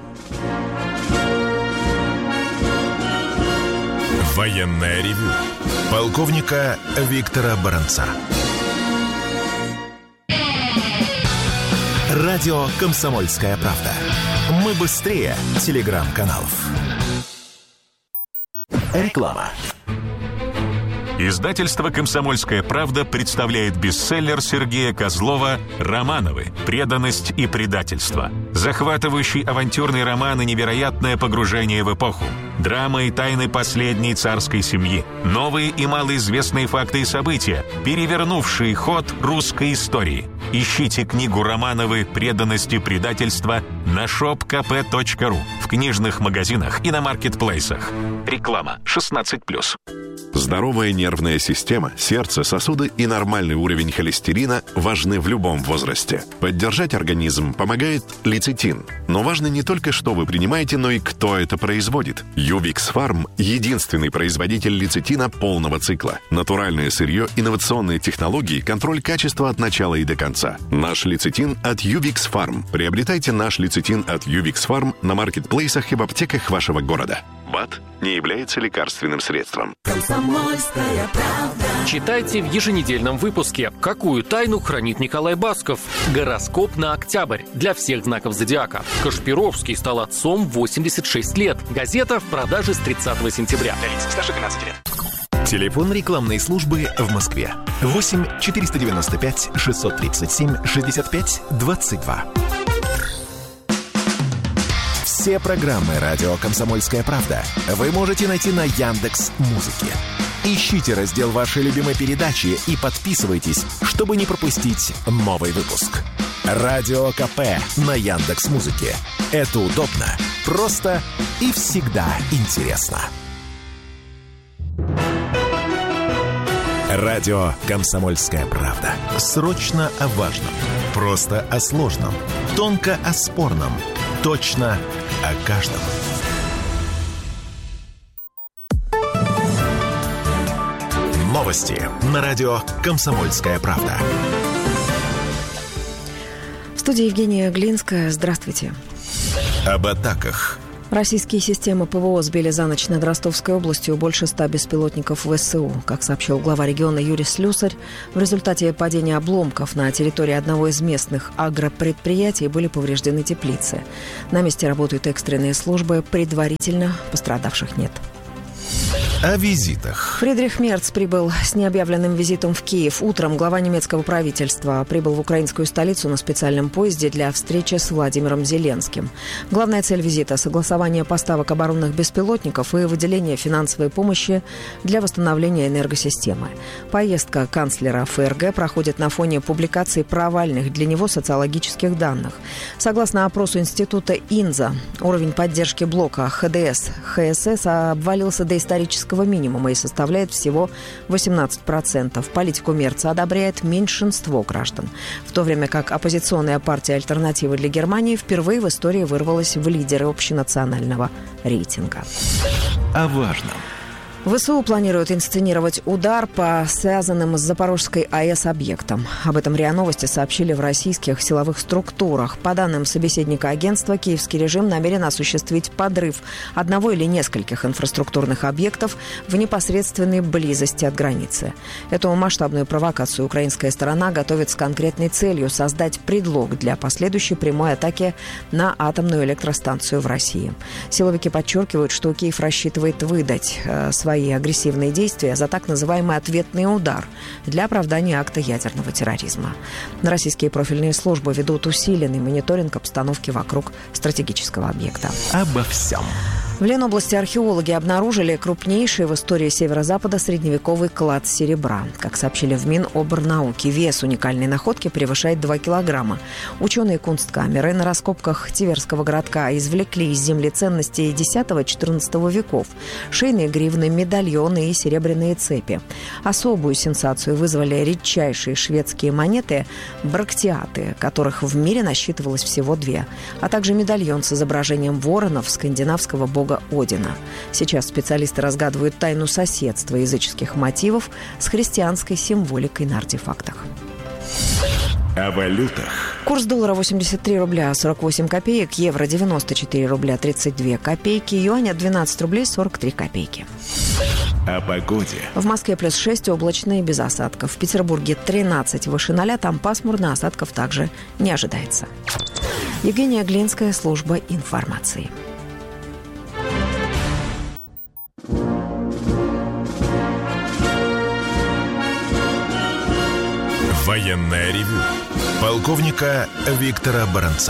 Военное ревю полковника Виктора Баранца. Радио «Комсомольская правда». Мы быстрее телеграм-каналов. Реклама. Издательство «Комсомольская правда» представляет бестселлер Сергея Козлова «Романовы. Преданность и предательство». Захватывающий авантюрный роман и невероятное погружение в эпоху. Драма и тайны последней царской семьи. Новые и малоизвестные факты и события, перевернувшие ход русской истории. Ищите книгу «Романовы. Преданность и предательство» на шоп ка пэ точка ру, в книжных магазинах и на маркетплейсах. Реклама шестнадцать плюс. Здоровая нервная система, сердце, сосуды и нормальный уровень холестерина важны в любом возрасте. Поддержать организм помогает лецитин. Но важно не только, что вы принимаете, но и кто это производит. Ювикс Фарм – единственный производитель лецитина полного цикла. Натуральное сырье, инновационные технологии, контроль качества от начала и до конца. Наш лецитин от Ювикс Фарм. Приобретайте наш лецитин от Ювикс Фарм на маркетплейсах и в аптеках вашего города. БАД не является лекарственным средством. Читайте в еженедельном выпуске, какую тайну хранит Николай Басков. Гороскоп на октябрь для всех знаков зодиака. Кашпировский стал отцом в восемьдесят шесть лет. Газета в продаже с тридцатого сентября. Для лиц старше двенадцати лет. Телефон рекламной службы в Москве. восемь четыреста девяносто пять шестьсот тридцать семь шестьдесят пять двадцать два. Все программы «Радио Комсомольская правда» вы можете найти на Яндекс.Музыке. Ищите раздел вашей любимой передачи и подписывайтесь, чтобы не пропустить новый выпуск. Радио ка пэ на Яндекс.Музыке. Это удобно, просто и всегда интересно. Радио «Комсомольская правда». Срочно о важном. Просто о сложном. Тонко о спорном. Точно о каждом. Новости на радио «Комсомольская правда». В студии Евгения Глинская. Здравствуйте. Об атаках. Российские системы ПВО сбили за ночь над Ростовской областью больше ста беспилотников ВСУ. Как сообщил глава региона Юрий Слюсарь, в результате падения обломков на территории одного из местных агропредприятий были повреждены теплицы. На месте работают экстренные службы, предварительно пострадавших нет. О визитах. Фридрих Мерц прибыл с необъявленным визитом в Киев. Утром глава немецкого правительства прибыл в украинскую столицу на специальном поезде для встречи с Владимиром Зеленским. Главная цель визита – согласование поставок оборонных беспилотников и выделение финансовой помощи для восстановления энергосистемы. Поездка канцлера ФРГ проходит на фоне публикации провальных для него социологических данных. Согласно опросу института Инза, уровень поддержки блока ХДС ХСС обвалился до исторического минимума и составляет всего восемнадцать процентов. Политику Мерца одобряет меньшинство граждан, в то время как оппозиционная партия «Альтернатива для Германии» впервые в истории вырвалась в лидеры общенационального рейтинга. О важном. ВСУ планируют инсценировать удар по связанным с Запорожской АЭС объектам. Об этом РИА Новости сообщили в российских силовых структурах. По данным собеседника агентства, киевский режим намерен осуществить подрыв одного или нескольких инфраструктурных объектов в непосредственной близости от границы. Эту масштабную провокацию украинская сторона готовит с конкретной целью создать предлог для последующей прямой атаки на атомную электростанцию в России. Силовики подчеркивают, что Киев рассчитывает выдать э, свои и агрессивные действия за так называемый ответный удар для оправдания акта ядерного терроризма. Российские профильные службы ведут усиленный мониторинг обстановки вокруг стратегического объекта. Обо всем. В Ленобласти археологи обнаружили крупнейший в истории Северо-Запада средневековый клад серебра. Как сообщили в Миноборнауки, вес уникальной находки превышает два килограмма. Ученые кунсткамеры на раскопках Тиверского городка извлекли из земли ценности десятого-четырнадцатого веков: шейные гривны, медальоны и серебряные цепи. Особую сенсацию вызвали редчайшие шведские монеты брактиаты, которых в мире насчитывалось всего две, а также медальон с изображением воронов скандинавского бога Одина. Сейчас специалисты разгадывают тайну соседства языческих мотивов с христианской символикой на артефактах. О валютах. Курс доллара восемьдесят три рубля сорок восемь копеек, евро девяносто четыре рубля тридцать две копейки, юаня двенадцать рублей сорок три копейки. О погоде. В Москве плюс шесть, облачно и без осадков. В Петербурге тринадцать, выше ноля, там пасмурно, осадков также не ожидается. Евгения Глинская, служба информации. Военное ревю полковника Виктора Баранца.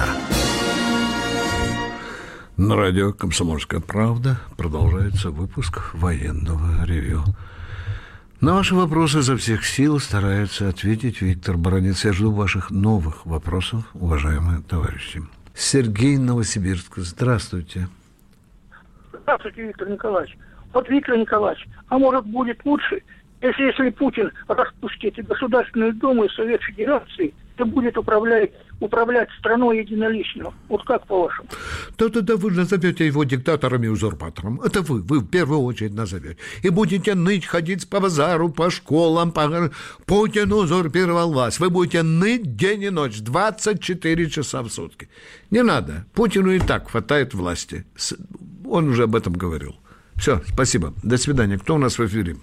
На радио «Комсомольская правда» продолжается выпуск военного ревю. На ваши вопросы изо всех сил старается ответить Виктор Баранец. Я жду ваших новых вопросов, уважаемые товарищи. Сергей, Новосибирск. Здравствуйте. Здравствуйте, Виктор Николаевич. Вот, Виктор Николаевич, а может будет лучше, если, если Путин распустит Государственную Думу и Совет Федерации, то будет управлять, управлять страной единолично. Вот как по-вашему? Да, да, да, вы назовете его диктатором и узурпатором. Это вы, вы в первую очередь назовете. И будете ныть, ходить по базару, по школам, по... Путин узурпировал вас. Вы будете ныть день и ночь, двадцать четыре часа в сутки. Не надо. Путину и так хватает власти. Он уже об этом говорил. Все, спасибо. До свидания. Кто у нас в эфире?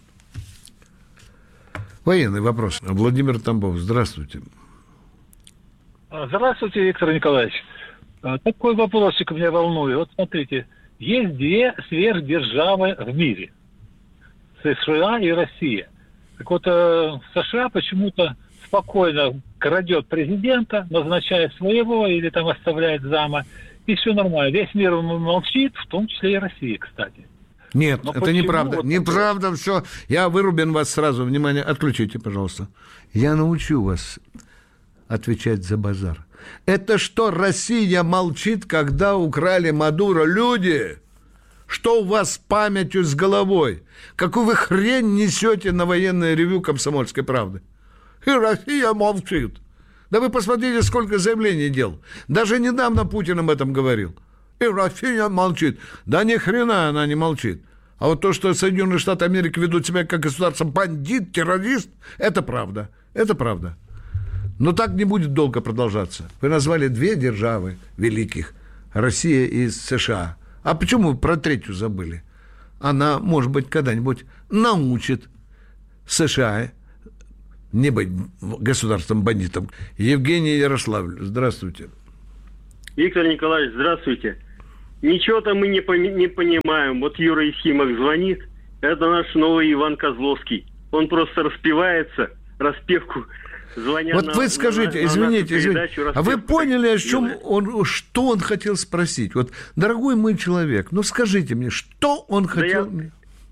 Военный вопрос. Владимир Тамбов, здравствуйте. Здравствуйте, Виктор Николаевич. Такой вопросик меня волнует. Вот смотрите, есть две сверхдержавы в мире. США и Россия. Так вот, США почему-то спокойно крадет президента, назначает своего или там оставляет зама, и все нормально. Весь мир молчит, в том числе и Россия, кстати. Нет, Но это почему? неправда. Вот неправда, это... все. Я вырубен вас сразу. Внимание, отключите, пожалуйста. Я научу вас отвечать за базар. Это что, Россия молчит, когда украли Мадуро? Люди, что у вас с памятью, с головой? Какую вы хрень несете на военное ревю «Комсомольской правды»? И Россия молчит. Да вы посмотрите, сколько заявлений делал. Даже недавно Путин об этом говорил. И Россия молчит. Да ни хрена она не молчит. А вот то, что Соединенные Штаты Америки ведут себя как государство бандит, террорист, это правда. Это правда. Но так не будет долго продолжаться. Вы назвали две державы великих, Россия и США. А почему вы про третью забыли? Она, может быть, когда-нибудь научит США не быть государством-бандитом. Евгений Ярославль, здравствуйте. Виктор Николаевич, здравствуйте. Ничего-то мы не, пони- не понимаем. Вот Юра Ефимов звонит. Это наш новый Иван Козловский. Он просто распевается, распевку. Звоня вот на, вы скажите, на, извините, на извините, а вы поняли, о чем он, что он хотел спросить? Вот, дорогой мой человек, ну скажите мне, что он да хотел... Я,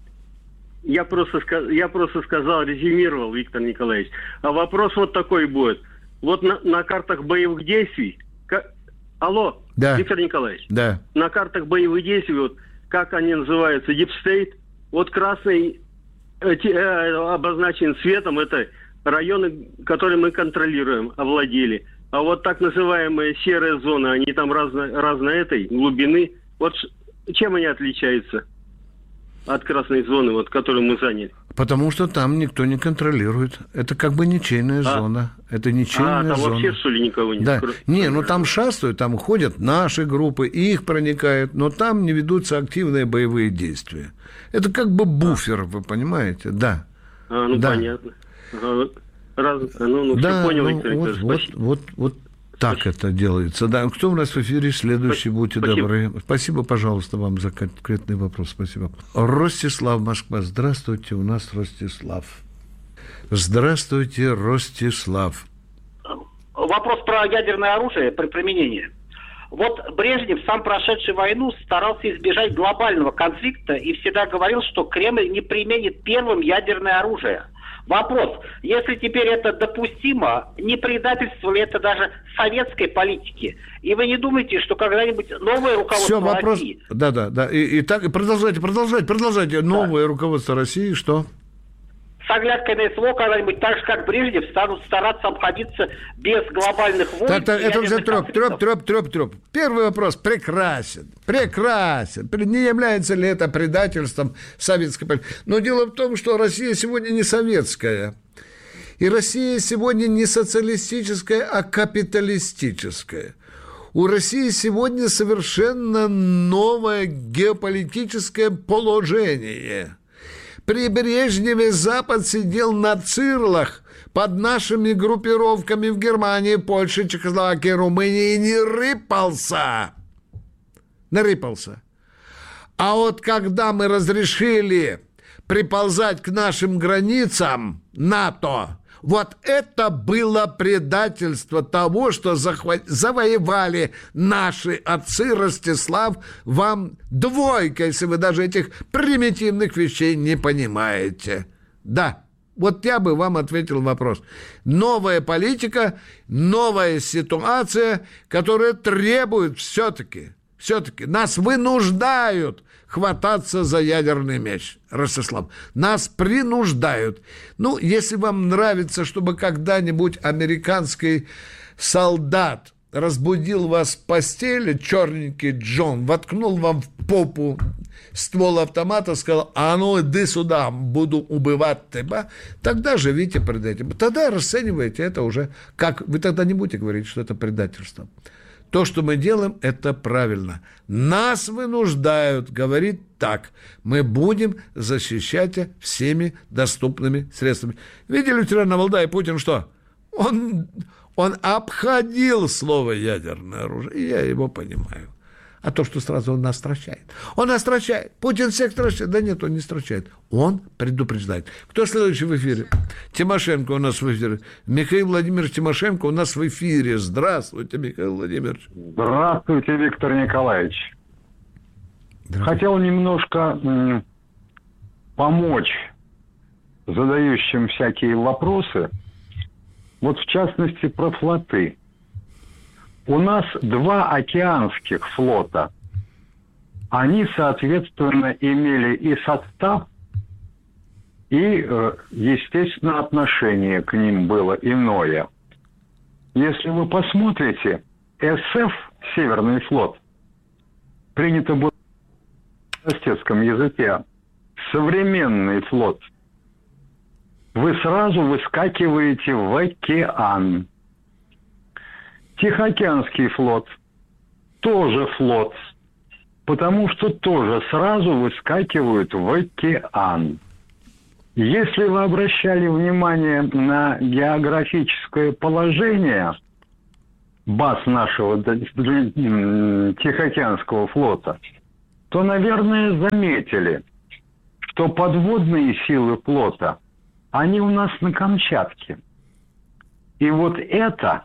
я, просто, я просто сказал, резюмировал, Виктор Николаевич. А вопрос вот такой будет. Вот на, на картах боевых действий... Как... Алло, да. Виктор Николаевич. Да. На картах боевых действий, вот как они называются, Deep State, вот красный э, э, обозначен цветом, это... районы, которые мы контролируем, овладели. А вот так называемые серые зоны, они там разной, разной этой глубины. Вот чем они отличаются от красной зоны, вот, которую мы заняли? Потому что там никто не контролирует. Это как бы ничейная а? зона. Это ничейная а, там зона. вообще, что ли, никого нет? Да. Не, ну там шастают, там ходят наши группы, их проникают, но там не ведутся активные боевые действия. Это как бы буфер, вы понимаете? Да. А, ну да. понятно. Раз, ну, ну, да, все понял, ну, Виктор вот, вот, вот, вот так Спасибо. Это делается. Да, кто у нас в эфире следующий? Будьте Спасибо. Добры. Спасибо, пожалуйста, вам за конкретный вопрос. Спасибо. Ростислав, Москва. Здравствуйте, у нас Ростислав. Здравствуйте, Ростислав. Вопрос про ядерное оружие, при применении. Вот Брежнев, сам прошедший войну, старался избежать глобального конфликта и всегда говорил, что Кремль не применит первым ядерное оружие. Вопрос, если теперь это допустимо, не предательство ли это даже советской политики? И вы не думаете, что когда-нибудь новое руководство Все, вопрос... России... Да, да, да. И, и так, продолжайте, продолжайте, продолжайте. Новое да. руководство России, что? С оглядкой на СВО когда-нибудь так же, как Брежнев, станут стараться обходиться без глобальных войн. Так, так, это уже треп, треп, треп, треп, треп. Первый вопрос прекрасен, прекрасен. Не является ли это предательством советской политики? Но дело в том, что Россия сегодня не советская. И Россия сегодня не социалистическая, а капиталистическая. У России сегодня совершенно новое геополитическое положение. При Брежневе Запад сидел на цирлах под нашими группировками в Германии, Польше, Чехословакии, Румынии и не рыпался. Не рыпался. А вот когда мы разрешили приползать к нашим границам НАТО, вот это было предательство того, что захват... завоевали наши отцы. Ростислав, вам двойка, если вы даже этих примитивных вещей не понимаете. Да, вот я бы вам ответил вопрос. Новая политика, новая ситуация, которая требует все-таки, все-таки нас вынуждают хвататься за ядерный меч, Ростислав. Нас принуждают. Ну, если вам нравится, чтобы когда-нибудь американский солдат разбудил вас в постели, черненький Джон, воткнул вам в попу ствол автомата, сказал, а ну иди сюда, буду убивать тебя, тогда живите пред этим. Тогда расцениваете это уже как... Вы тогда не будете говорить, что это предательство. То, что мы делаем, это правильно. Нас вынуждают говорить так. Мы будем защищать всеми доступными средствами. Видели вчера на Валдае Путин что? Он, он обходил слово ядерное оружие. И я его понимаю. А то, что сразу он нас стращает. Он нас стращает. Путин всех стращает. Да нет, он не стращает. Он предупреждает. Кто следующий в эфире? Тимошенко у нас в эфире. Михаил Владимирович Тимошенко у нас в эфире. Здравствуйте, Михаил Владимирович. Здравствуйте, Виктор Николаевич. Хотел немножко м- помочь задающим всякие вопросы. Вот в частности про флоты. У нас два океанских флота. Они, соответственно, имели и состав, и, естественно, отношение к ним было иное. Если вы посмотрите, эс эф, Северный флот, принято было на университетском языке современный флот, вы сразу выскакиваете в океан. Тихоокеанский флот тоже флот, потому что тоже сразу выскакивают в океан. Если вы обращали внимание на географическое положение баз нашего Тихоокеанского флота, то, наверное, заметили, что подводные силы флота, они у нас на Камчатке. И вот эта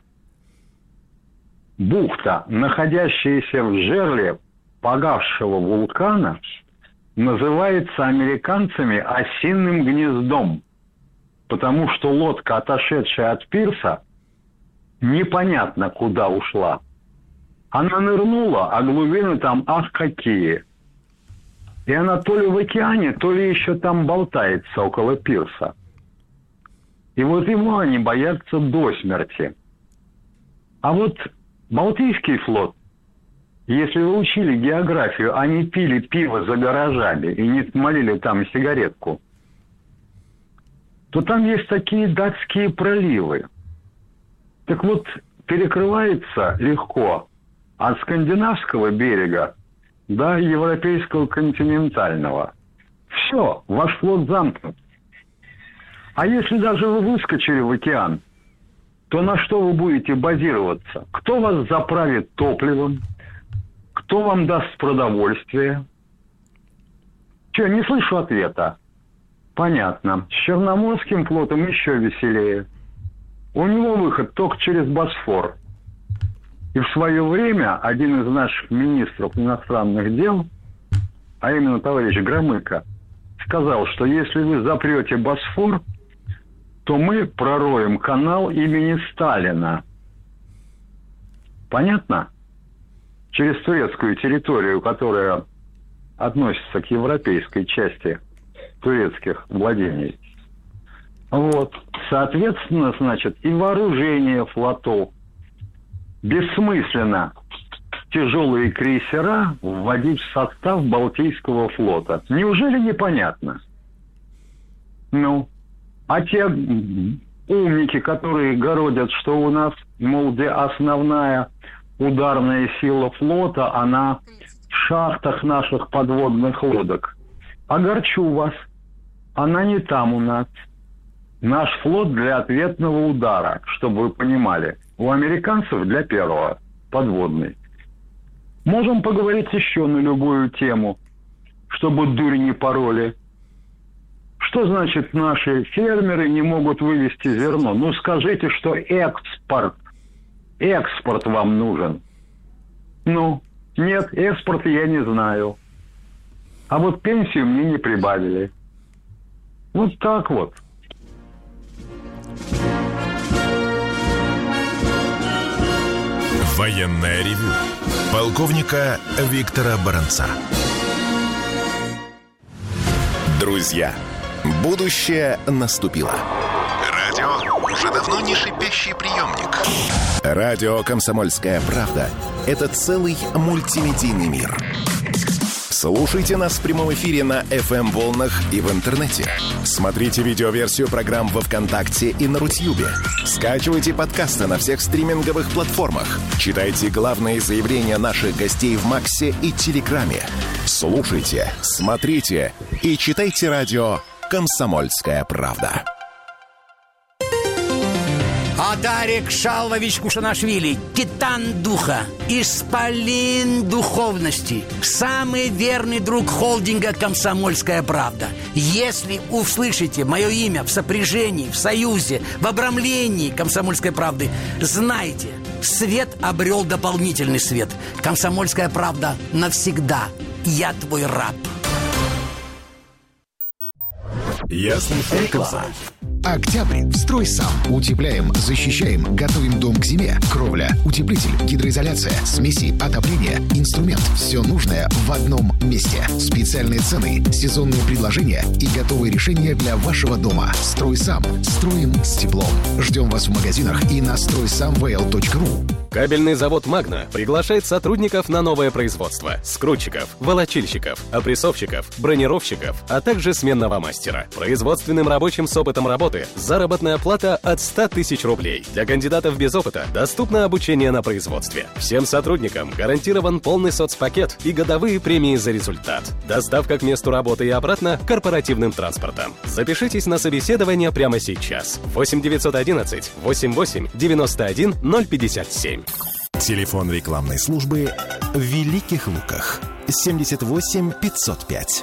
бухта, находящаяся в жерле погасшего вулкана, называется американцами осиным гнездом, потому что лодка, отошедшая от пирса, непонятно куда ушла. Она нырнула, а глубины там ах какие. И она то ли в океане, то ли еще там болтается около пирса. И вот его они боятся до смерти. А вот Балтийский флот, если вы учили географию, они пили пиво за гаражами и не смолили там сигаретку, то там есть такие датские проливы. Так вот, перекрывается легко от скандинавского берега до европейского континентального. Все, ваш флот замкнут. А если даже вы выскочили в океан, то на что вы будете базироваться? Кто вас заправит топливом? Кто вам даст продовольствие? Че, не слышу ответа. Понятно. С Черноморским флотом еще веселее. У него выход только через Босфор. И в свое время один из наших министров иностранных дел, а именно товарищ Громыко, сказал, что если вы запрете Босфор, то мы пророем канал имени Сталина. Понятно? Через турецкую территорию, которая относится к европейской части турецких владений. Вот. Соответственно, значит, и вооружение флотов. Бессмысленно тяжелые крейсера вводить в состав Балтийского флота. Неужели непонятно? Ну, а те умники, которые городят, что у нас, мол, где основная ударная сила флота, она в шахтах наших подводных лодок. Огорчу вас, она не там у нас. Наш флот для ответного удара, чтобы вы понимали. У американцев для первого, подводный. Можем поговорить еще на любую тему, чтобы дурь не пороли. Что значит наши фермеры не могут вывести зерно? Ну скажите, что экспорт, экспорт вам нужен. Ну, нет, экспорта я не знаю. А вот пенсию мне не прибавили. Вот так вот. Военное ревю полковника Виктора Баранца. Друзья, будущее наступило. Радио уже давно не шипящий приемник. Радио «Комсомольская правда» — это целый мультимедийный мир. Слушайте нас в прямом эфире на эф эм-волнах и в интернете. Смотрите видеоверсию программ во ВКонтакте и на Рутьюбе. Скачивайте подкасты на всех стриминговых платформах. Читайте главные заявления наших гостей в Максе и Телеграме. Слушайте, смотрите и читайте радио «Комсомольская правда». Адарик Шалвович Кушанашвили, титан духа, исполин духовности, самый верный друг холдинга «Комсомольская правда». Если услышите мое имя в сопряжении, в союзе, в обрамлении «Комсомольской правды», знайте, свет обрел дополнительный свет. «Комсомольская правда» навсегда. Я твой раб. Ясный комсомолец. Октябрь. Строй сам. Утепляем, защищаем, готовим дом к зиме. Кровля, утеплитель, гидроизоляция, смеси, отопление, инструмент. Все нужное в одном месте. Специальные цены, сезонные предложения и готовые решения для вашего дома. Строй сам. Строим с теплом. Ждем вас в магазинах и на строй сам вэ эл точка ру. Кабельный завод «Магна» приглашает сотрудников на новое производство: скрутчиков, волочильщиков, опрессовщиков, бронировщиков, а также сменного мастера. Производственным рабочим с опытом работы заработная плата от ста тысяч рублей. Для кандидатов без опыта доступно обучение на производстве. Всем сотрудникам гарантирован полный соцпакет и годовые премии за результат. Доставка к месту работы и обратно корпоративным транспортом. Запишитесь на собеседование прямо сейчас. восемь девятьсот одиннадцать восемьдесят восемь девяносто один ноль пятьдесят семь. Телефон рекламной службы в Великих Луках семьдесят восемь пятьсот пять.